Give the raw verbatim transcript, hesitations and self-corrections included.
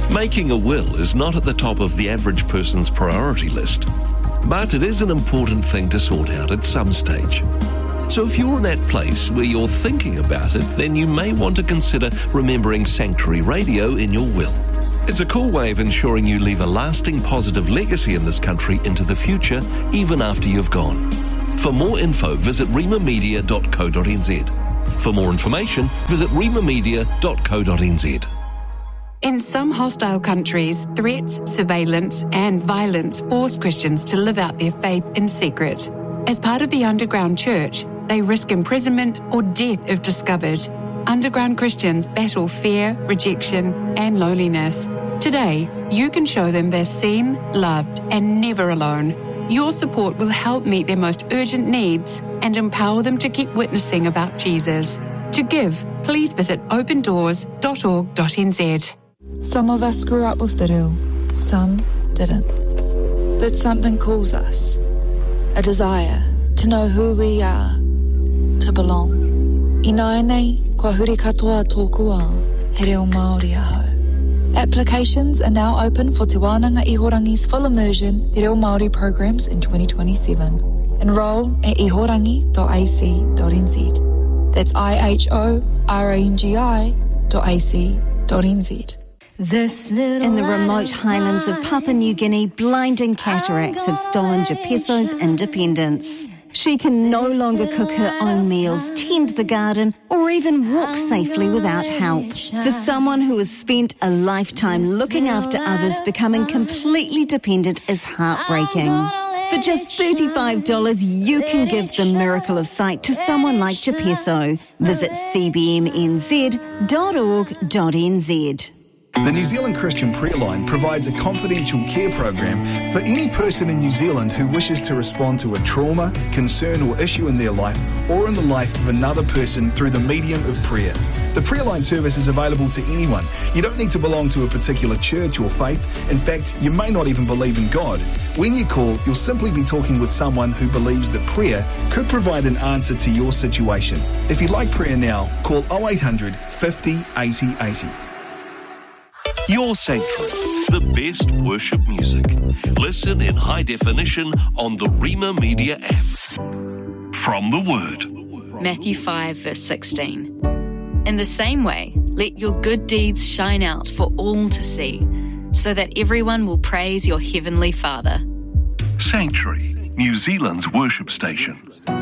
Making a will is not at the top of the average person's priority list, but it is an important thing to sort out at some stage. So if you're in that place where you're thinking about it, then you may want to consider remembering Sanctuary Radio in your will. It's a cool way of ensuring you leave a lasting positive legacy in this country into the future, even after you've gone. For more info, visit rima media dot co dot n z. For more information, visit rima media dot co dot n z. In some hostile countries, threats, surveillance and violence force Christians to live out their faith in secret. As part of the underground church, they risk imprisonment or death if discovered. Underground Christians battle fear, rejection and loneliness. Today, you can show them they're seen, loved and never alone. Your support will help meet their most urgent needs and empower them to keep witnessing about Jesus. To give, please visit open doors dot org dot n z. Some of us grew up with the reo, some didn't. But something calls us, a desire to know who we are, to belong. I nai nei, kua huri katoa tōku ao, he reo Māori aho. Applications are now open for Te Wānanga Ihorangi's full immersion Te Reo Māori programs in twenty twenty-seven. Enroll at ihorangi dot a c dot n z. That's I H O R A N G I dot A C dot N Z. In the remote highlands of Papua New Guinea, blinding cataracts have stolen Jepeso's independence. She can no longer cook her own meals, tend the garden, or even walk safely without help. For someone who has spent a lifetime looking after others, becoming completely dependent is heartbreaking. For just thirty-five dollars, you can give the miracle of sight to someone like Jepeso. Visit c b m n z dot org dot n z. The New Zealand Christian Prayer Line provides a confidential care program for any person in New Zealand who wishes to respond to a trauma, concern or issue in their life or in the life of another person through the medium of prayer. The Prayer Line service is available to anyone. You don't need to belong to a particular church or faith. In fact, you may not even believe in God. When you call, you'll simply be talking with someone who believes that prayer could provide an answer to your situation. If you'd like prayer now, call oh eight hundred, fifty, eighty, eighty. Your Sanctuary, the best worship music. Listen in high definition on the Rima Media app. From the Word. Matthew five, verse sixteen. In the same way, let your good deeds shine out for all to see, so that everyone will praise your heavenly Father. Sanctuary, New Zealand's worship station.